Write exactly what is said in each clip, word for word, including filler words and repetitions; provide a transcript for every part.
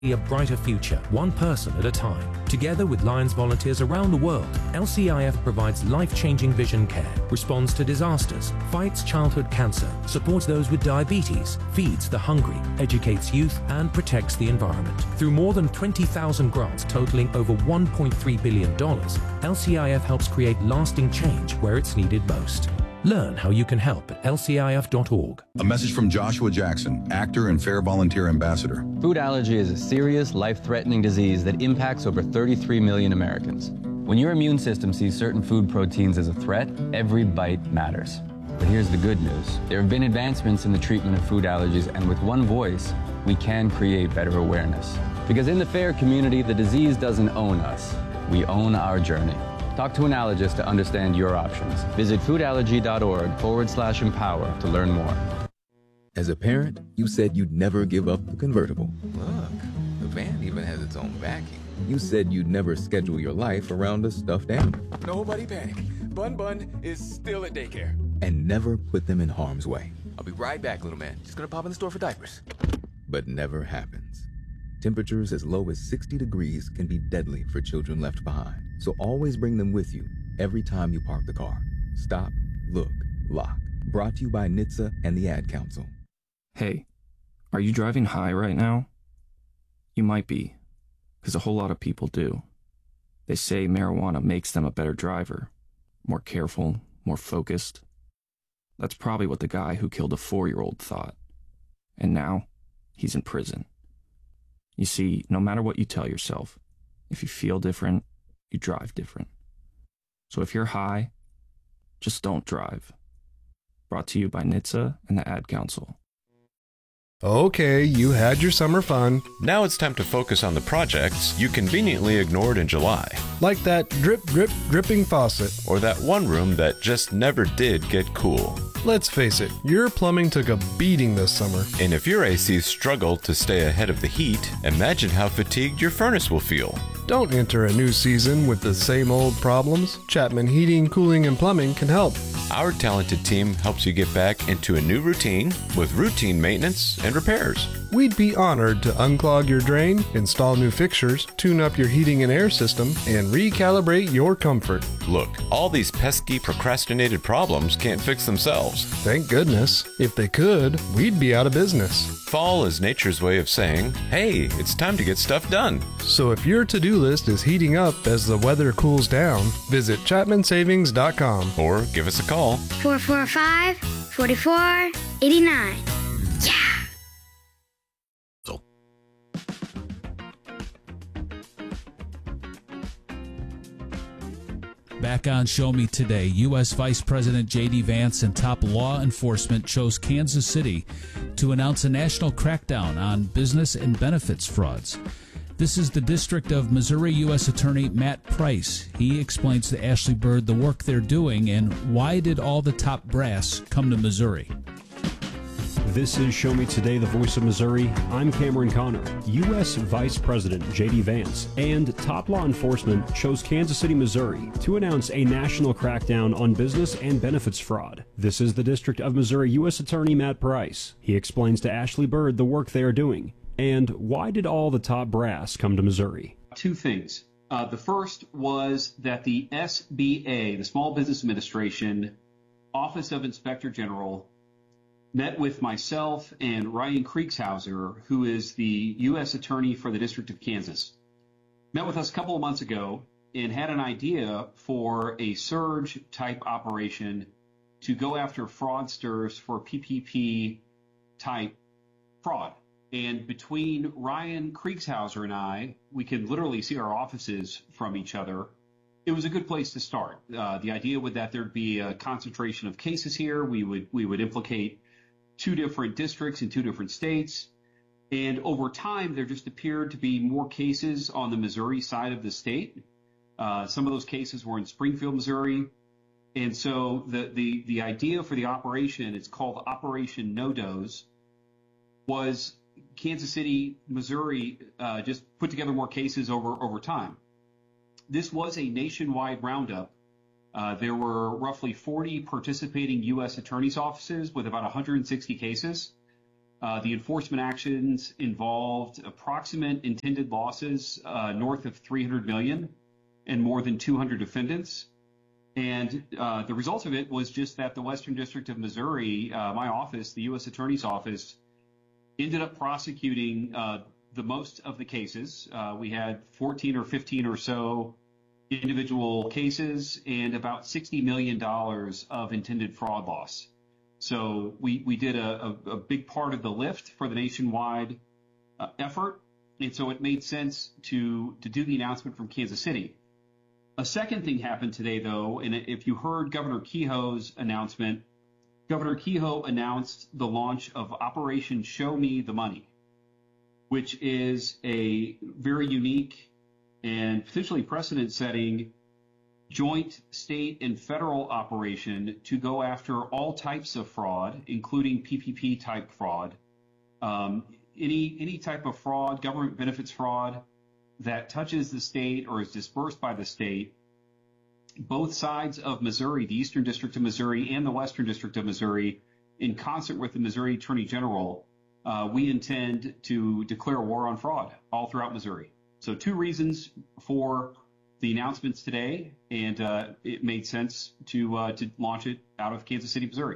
A brighter future, one person at a time. Together with Lions volunteers around the world, L C I F provides life-changing vision care, responds to disasters, fights childhood cancer, supports those with diabetes, feeds the hungry, educates youth, and protects the environment. Through more than twenty thousand grants totaling over one point three billion dollars, L C I F helps create lasting change where it's needed most. Learn how you can help at L C I F dot org. A message from Joshua Jackson, actor and Fair Volunteer Ambassador. Food allergy is a serious, life-threatening disease that impacts over thirty-three million Americans. When your immune system sees certain food proteins as a threat, every bite matters. But here's the good news. There have been advancements in the treatment of food allergies, and with one voice, we can create better awareness. Because in the FAIR community, the disease doesn't own us. We own our journey. Talk to an allergist to understand your options. Visit foodallergy.org forward slash empower to learn more. As a parent, you said you'd never give up the convertible. Look, the van even has its own backing. You said you'd never schedule your life around a stuffed animal. Nobody panic. Bun Bun is still at daycare. And never put them in harm's way. I'll be right back, little man. Just gonna pop in the store for diapers. But never happens. Temperatures as low as sixty degrees can be deadly for children left behind. So always bring them with you every time you park the car. Stop, look, lock. Brought to you by N H T S A and the Ad Council. Hey, are you driving high right now? You might be, because a whole lot of people do. They say marijuana makes them a better driver, more careful, more focused. That's probably what the guy who killed a four-year-old thought. And now, he's in prison. You see, no matter what you tell yourself, if you feel different, you drive different. So if you're high, just don't drive. Brought to you by N H T S A and the Ad Council. Okay, you had your summer fun. Now it's time to focus on the projects you conveniently ignored in July. Like that drip, drip, dripping faucet. Or that one room that just never did get cool. Let's face it, your plumbing took a beating this summer. And if your A Cs struggle to stay ahead of the heat, imagine how fatigued your furnace will feel. Don't enter a new season with the same old problems. Chapman Heating, Cooling, and Plumbing can help. Our talented team helps you get back into a new routine with routine maintenance and repairs. We'd be honored to unclog your drain, install new fixtures, tune up your heating and air system, and recalibrate your comfort. Look, all these pesky procrastinated problems can't fix themselves. Thank goodness. If they could, we'd be out of business. Fall is nature's way of saying, hey, it's time to get stuff done. So if your to-do list is heating up as the weather cools down, visit chapman savings dot com. Or give us a call. four four five, four four eight nine. Yeah! Back on Show Me Today, U S Vice President J D Vance and top law enforcement chose Kansas City to announce a national crackdown on business and benefits frauds. This is the District of Missouri U S Attorney Matt Price. He explains to Ashley Bird the work they're doing and why did all the top brass come to Missouri. This is Show Me Today, the voice of Missouri. I'm Cameron Connor. U S Vice President J D Vance and top law enforcement chose Kansas City, Missouri to announce a national crackdown on business and benefits fraud. This is the District of Missouri U S Attorney Matt Price. He explains to Ashley Bird the work they are doing and why did all the top brass come to Missouri. Two things. Uh, the first was that the S B A, the Small Business Administration, Office of Inspector General, met with myself and Ryan Kriegshauser, who is the U S Attorney for the District of Kansas. Met with us a couple of months ago and had an idea for a surge-type operation to go after fraudsters for P P P-type fraud. And between Ryan Kriegshauser and I, we can literally see our offices from each other. It was a good place to start. Uh, the idea was that there'd be a concentration of cases here. We would we would implicate two different districts in two different states. And over time, there just appeared to be more cases on the Missouri side of the state. Uh, some of those cases were in Springfield, Missouri. And so the, the, the idea for the operation, it's called Operation No-Dose, was Kansas City, Missouri, uh, just put together more cases over, over time. This was a nationwide roundup. Uh, there were roughly forty participating U S attorneys' offices with about one hundred sixty cases. Uh, the enforcement actions involved approximate intended losses uh, north of three hundred million dollars and more than two hundred defendants. And uh, the result of it was just that the Western District of Missouri, uh, my office, the U S Attorney's Office, ended up prosecuting uh, the most of the cases. Uh, we had fourteen or fifteen or so individual cases and about sixty million dollars of intended fraud loss. So we, we did a, a, a big part of the lift for the nationwide uh, effort, and so it made sense to, to do the announcement from Kansas City. A second thing happened today, though, and if you heard Governor Kehoe's announcement, Governor Kehoe announced the launch of Operation Show Me the Money, which is a very unique and potentially precedent-setting joint state and federal operation to go after all types of fraud, including P P P type fraud, um, any any type of fraud, government benefits fraud that touches the state or is dispersed by the state. Both sides of Missouri, the Eastern District of Missouri and the Western District of Missouri, in concert with the Missouri Attorney General, uh, we intend to declare war on fraud all throughout Missouri. So two reasons for the announcements today, and uh, it made sense to uh, to launch it out of Kansas City, Missouri.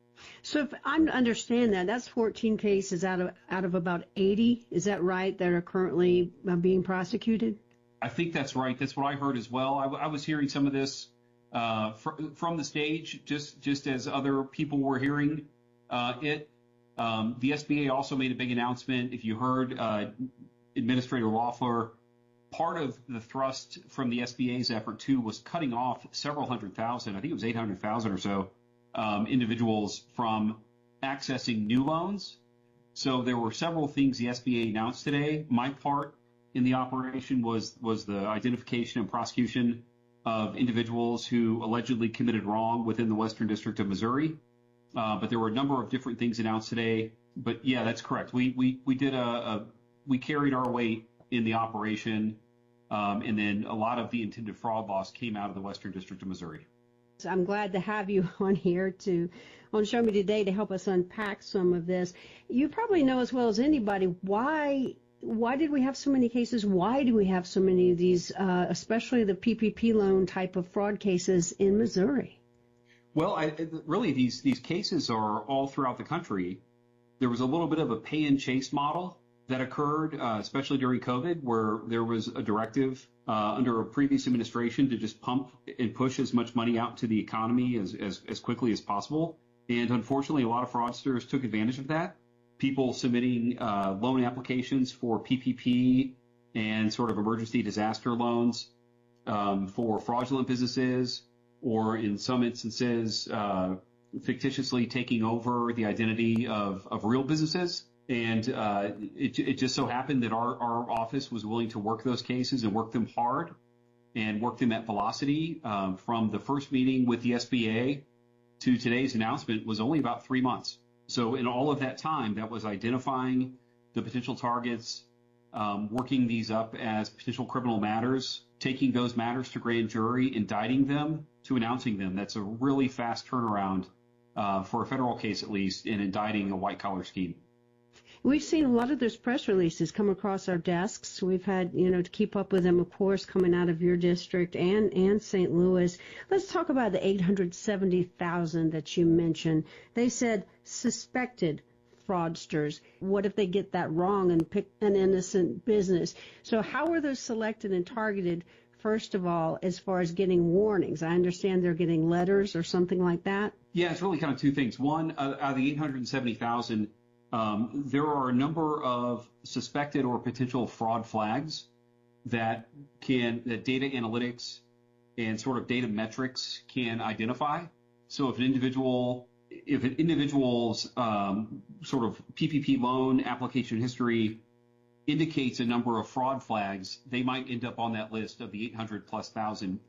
So if I understand that, that's fourteen cases out of out of about eighty. Is that right, that are currently uh, being prosecuted? I think that's right. That's what I heard as well. I, I was hearing some of this uh, fr- from the stage, just just as other people were hearing uh, it. Um, the S B A also made a big announcement. If you heard uh, Administrator Loeffler, part of the thrust from the S B A's effort, too, was cutting off several hundred thousand, I think it was eight hundred thousand or so, um, individuals from accessing new loans. So there were several things the S B A announced today. My part in the operation was, was the identification and prosecution of individuals who allegedly committed wrong within the Western District of Missouri. Uh, but there were a number of different things announced today. But, yeah, that's correct. We we we did a, a we carried our weight in the operation, um, and then a lot of the intended fraud loss came out of the Western District of Missouri. So I'm glad to have you on here to on Show Me Today to help us unpack some of this. You probably know as well as anybody why why did we have so many cases? Why do we have so many of these, uh, especially the P P P loan type of fraud cases in Missouri? Well, I, really, these these cases are all throughout the country. There was a little bit of a pay and chase model that occurred, uh, especially during COVID, where there was a directive uh, under a previous administration to just pump and push as much money out to the economy as, as, as quickly as possible. And unfortunately, a lot of fraudsters took advantage of that. People submitting uh, loan applications for P P P and sort of emergency disaster loans um, for fraudulent businesses, or in some instances, uh, fictitiously taking over the identity of, of real businesses. And uh, it, it just so happened that our, our office was willing to work those cases and work them hard and work them at velocity. Um, from the first meeting with the S B A to today's announcement was only about three months. So in all of that time, that was identifying the potential targets, um, working these up as potential criminal matters, taking those matters to grand jury, indicting them, to announcing them. That's a really fast turnaround uh, for a federal case, at least, in indicting a white-collar scheme. We've seen a lot of those press releases come across our desks. We've had, you know, to keep up with them, of course, coming out of your district and, and Saint Louis. Let's talk about the eight hundred seventy thousand that you mentioned. They said suspected fraudsters. What if they get that wrong and pick an innocent business? So how are those selected and targeted, first of all, as far as getting warnings? I understand they're getting letters or something like that. Yeah, it's really kind of two things. One, uh, out of the eight hundred seventy thousand, Um, there are a number of suspected or potential fraud flags that can that data analytics and sort of data metrics can identify. So if an individual, if an individual's um, sort of P P P loan application history indicates a number of fraud flags, they might end up on that list of the eight hundred plus thousand.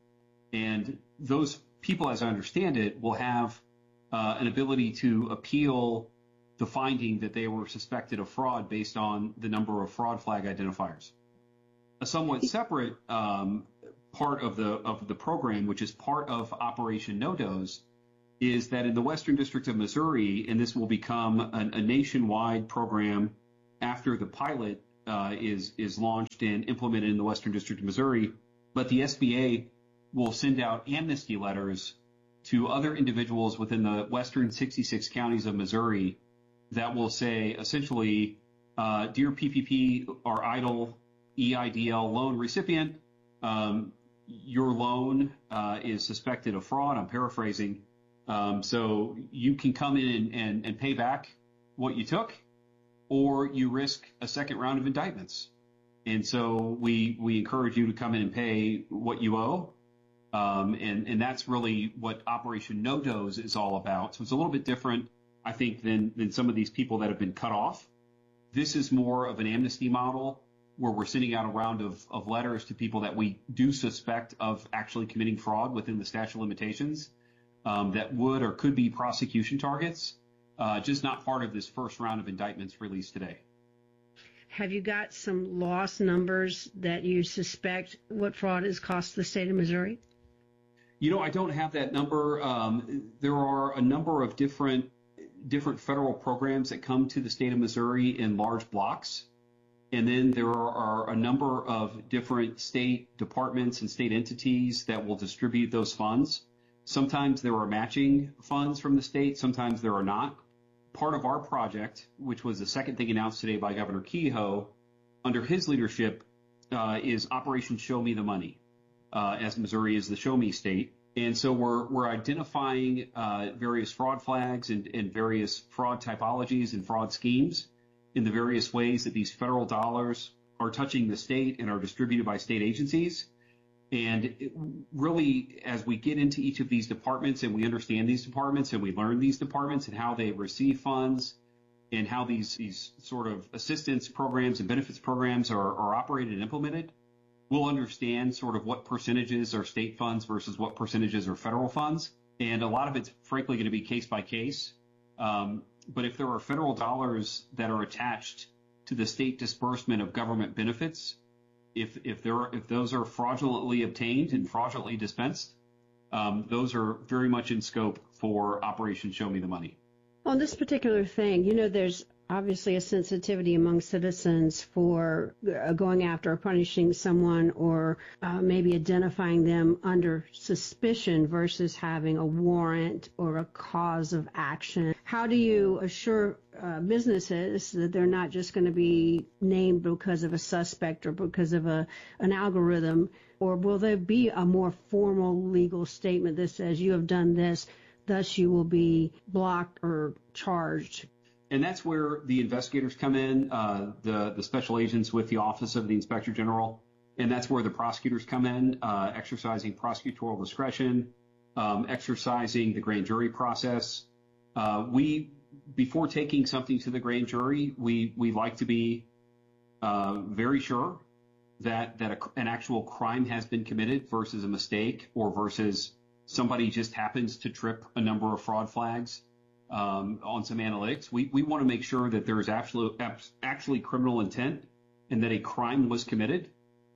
And those people, as I understand it, will have uh, an ability to appeal the finding that they were suspected of fraud based on the number of fraud flag identifiers. A somewhat separate um, part of the of the program, which is part of Operation No-Dose, is that in the Western District of Missouri, and this will become a, a nationwide program after the pilot uh, is is launched and implemented in the Western District of Missouri, but the S B A will send out amnesty letters to other individuals within the western sixty-six counties of Missouri that will say essentially, uh, dear P P P or EIDL, E I D L loan recipient, um, your loan uh, is suspected of fraud. I'm paraphrasing. Um, so you can come in and, and, and pay back what you took, or you risk a second round of indictments. And so we we encourage you to come in and pay what you owe. Um, and, and that's really what Operation No Dose is all about. So it's a little bit different, I think, than, than some of these people that have been cut off. This is more of an amnesty model where we're sending out a round of, of letters to people that we do suspect of actually committing fraud within the statute of limitations. Um, that would or could be prosecution targets, uh, just not part of this first round of indictments released today. Have you got some loss numbers that you suspect what fraud has cost the state of Missouri? You know, I don't have that number. Um, there are a number of different different federal programs that come to the state of Missouri in large blocks. And then there are a number of different state departments and state entities that will distribute those funds. Sometimes there are matching funds from the state. Sometimes there are not. Part of our project, which was the second thing announced today by Governor Kehoe, under his leadership, uh, is Operation Show Me the Money, uh, as Missouri is the Show Me state. And so we're we're identifying uh, various fraud flags and, and various fraud typologies and fraud schemes in the various ways that these federal dollars are touching the state and are distributed by state agencies. And it really, as we get into each of these departments and we understand these departments and we learn these departments and how they receive funds and how these, these sort of assistance programs and benefits programs are, are operated and implemented, we'll understand sort of what percentages are state funds versus what percentages are federal funds. And a lot of it's frankly going to be case by case. Um, but if there are federal dollars that are attached to the state disbursement of government benefits, If if there are, if those are fraudulently obtained and fraudulently dispensed, um, those are very much in scope for Operation Show Me the Money. On this particular thing, you know, there's obviously a sensitivity among citizens for uh, going after or punishing someone or uh, maybe identifying them under suspicion versus having a warrant or a cause of action. How do you assure uh, businesses that they're not just going to be named because of a suspect or because of a an algorithm, or will there be a more formal legal statement that says you have done this, thus you will be blocked or charged? And that's where the investigators come in, uh, the, the special agents with the Office of the Inspector General. And that's where the prosecutors come in, uh, exercising prosecutorial discretion, um, exercising the grand jury process. Uh, we, before taking something to the grand jury, we, we like to be uh, very sure that, that a, an actual crime has been committed versus a mistake or versus somebody just happens to trip a number of fraud flags. Um, on some analytics, we, we want to make sure that there is absolute, actually criminal intent and that a crime was committed.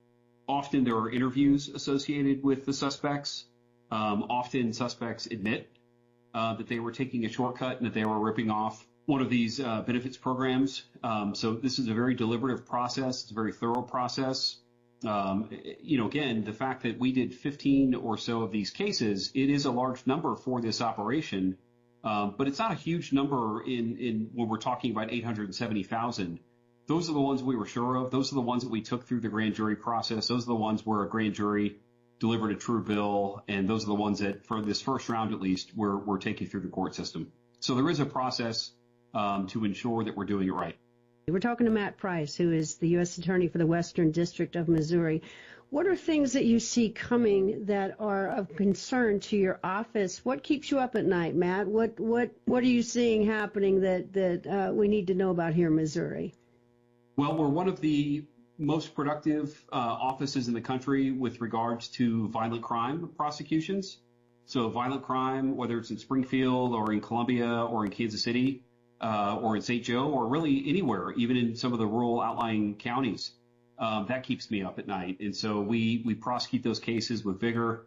Often there are interviews associated with the suspects. Um, often suspects admit uh, that they were taking a shortcut and that they were ripping off one of these uh, benefits programs. Um, so this is a very deliberative process. It's a very thorough process. Um, you know, again, the fact that we did fifteen or so of these cases, it is a large number for this operation. Um, but it's not a huge number in, in when we're talking about eight hundred seventy thousand. Those are the ones we were sure of. Those are the ones that we took through the grand jury process. Those are the ones where a grand jury delivered a true bill. And those are the ones that, for this first round at least, we're, we're taking through the court system. So there is a process um, to ensure that we're doing it right. We're talking to Matt Price, who is the U S Attorney for the Western District of Missouri. What are things that you see coming that are of concern to your office? What keeps you up at night, Matt? What what what are you seeing happening that that uh, we need to know about here in Missouri? Well, we're one of the most productive uh, offices in the country with regards to violent crime prosecutions. So violent crime, whether it's in Springfield or in Columbia or in Kansas City uh, or in Saint Joe or really anywhere, even in some of the rural outlying counties. Um, that keeps me up at night. And so we, we prosecute those cases with vigor.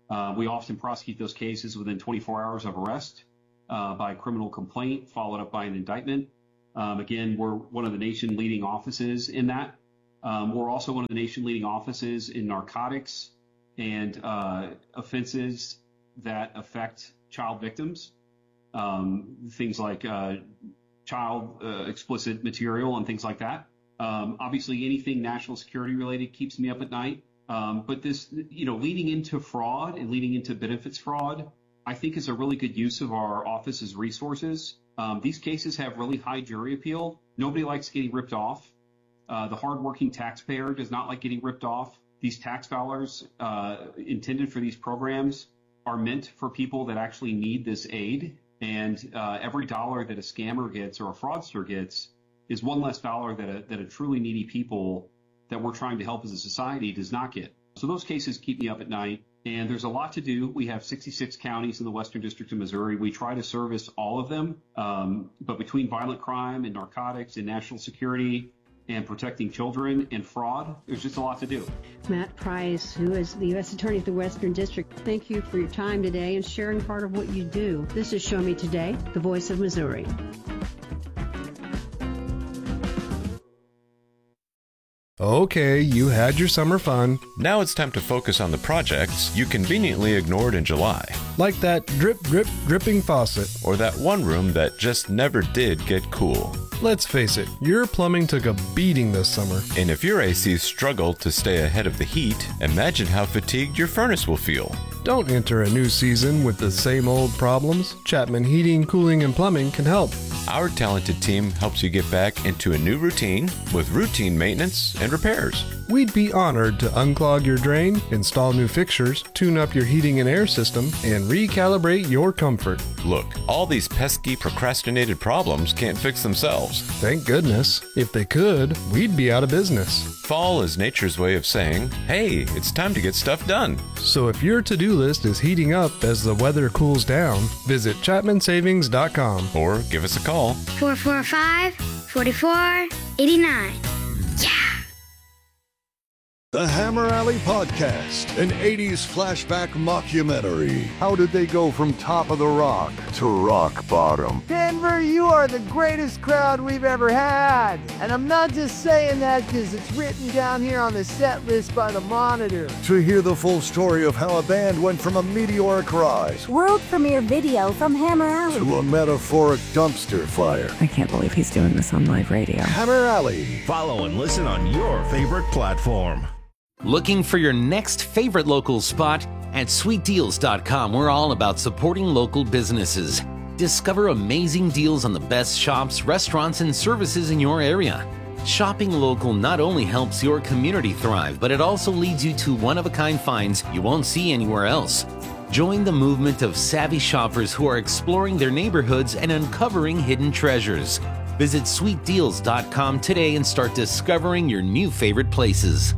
Uh, we often prosecute those cases within twenty-four hours of arrest uh, by criminal complaint, followed up by an indictment. Um, again, we're one of the nation leading offices in that. Um, we're also one of the nation leading offices in narcotics and uh, offenses that affect child victims. Um, things like uh, child uh, explicit material and things like that. Um, obviously, anything national security related keeps me up at night. Um, but this, you know, leading into fraud and leading into benefits fraud, I think is a really good use of our office's resources. Um, these cases have really high jury appeal. Nobody likes getting ripped off. Uh, the hardworking taxpayer does not like getting ripped off. These tax dollars uh, intended for these programs are meant for people that actually need this aid. And uh, every dollar that a scammer gets or a fraudster gets is one less dollar that a, that a truly needy people that we're trying to help as a society does not get. So those cases keep me up at night. And there's a lot to do. We have sixty-six counties in the Western District of Missouri. We try to service all of them. Um, but between violent crime and narcotics and national security and protecting children and fraud, there's just a lot to do. Matt Price, who is the U S Attorney of the Western District, thank you for your time today and sharing part of what you do. This is Show Me Today, the voice of Missouri. Okay, you had your summer fun. Now it's time to focus on the projects you conveniently ignored in July. Like that drip, drip, dripping faucet. Or that one room that just never did get cool. Let's face it, your plumbing took a beating this summer. And if your A C struggled to stay ahead of the heat, imagine how fatigued your furnace will feel. Don't enter a new season with the same old problems. Chapman Heating, Cooling, and Plumbing can help. Our talented team helps you get back into a new routine with routine maintenance and repairs. We'd be honored to unclog your drain, install new fixtures, tune up your heating and air system, and recalibrate your comfort. Look, all these pesky procrastinated problems can't fix themselves. Thank goodness. If they could, we'd be out of business. Fall is nature's way of saying, hey, it's time to get stuff done. So if your to-do list is heating up as the weather cools down, visit chapman savings dot com. Or give us a call. four four five, four four eight nine. Yeah! The Hammer Alley Podcast, an eighties flashback mockumentary. How did they go from top of the rock to rock bottom? Denver, you are the greatest crowd we've ever had. And I'm not just saying that because it's written down here on the set list by the Monitor. To hear the full story of how a band went from a meteoric rise, world premiere video from Hammer Alley, to a metaphoric dumpster fire. I can't believe he's doing this on live radio. Hammer Alley. Follow and listen on your favorite platform. Looking for your next favorite local spot? At sweet deals dot com, we're all about supporting local businesses. Discover amazing deals on the best shops, restaurants, and services in your area. Shopping local not only helps your community thrive, but it also leads you to one-of-a-kind finds you won't see anywhere else. Join the movement of savvy shoppers who are exploring their neighborhoods and uncovering hidden treasures. Visit sweet deals dot com today and start discovering your new favorite places.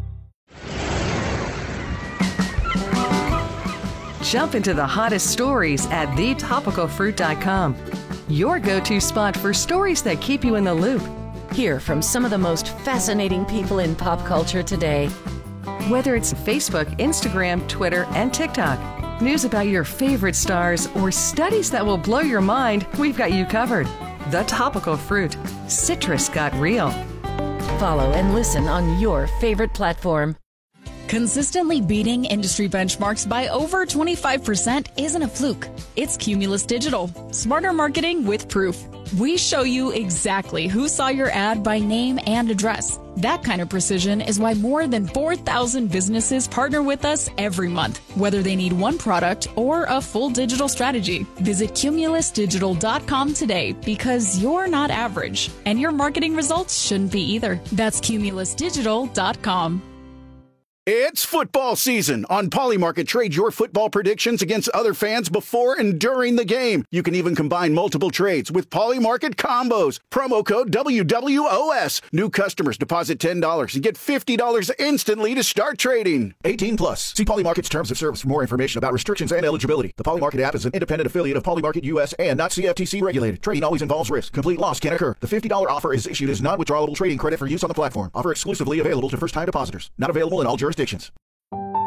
Jump into the hottest stories at the topical fruit dot com. Your go-to spot for stories that keep you in the loop. Hear from some of the most fascinating people in pop culture today. Whether it's Facebook, Instagram, Twitter, and TikTok, news about your favorite stars, or studies that will blow your mind, we've got you covered. The Topical Fruit. Citrus got real. Follow and listen on your favorite platform. Consistently beating industry benchmarks by over twenty-five percent isn't a fluke. It's Cumulus Digital. Smarter marketing with proof. We show you exactly who saw your ad by name and address. That kind of precision is why more than four thousand businesses partner with us every month, whether they need one product or a full digital strategy. Visit cumulus digital dot com today because you're not average, and your marketing results shouldn't be either. That's cumulus digital dot com. It's football season. On Polymarket, trade your football predictions against other fans before and during the game. You can even combine multiple trades with Polymarket combos. Promo code W W O S. New customers deposit ten dollars and get fifty dollars instantly to start trading. eighteen plus. See Polymarket's terms of service for more information about restrictions and eligibility. The Polymarket app is an independent affiliate of Polymarket U S and not C F T C regulated. Trading always involves risk. Complete loss can occur. The fifty dollars offer is issued as non-withdrawable trading credit for use on the platform. Offer exclusively available to first-time depositors. Not available in all jurisdictions.